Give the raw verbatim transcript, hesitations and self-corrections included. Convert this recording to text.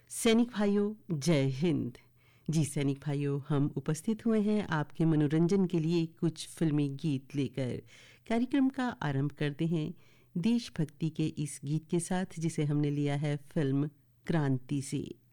सैनिक भाइयों जय हिंद। जी सैनिक भाइयों, हम उपस्थित हुए हैं आपके मनोरंजन के लिए कुछ फिल्मी गीत लेकर। कार्यक्रम का आरंभ करते हैं देशभक्ति के इस गीत के साथ, जिसे हमने लिया है फिल्म क्रांति से।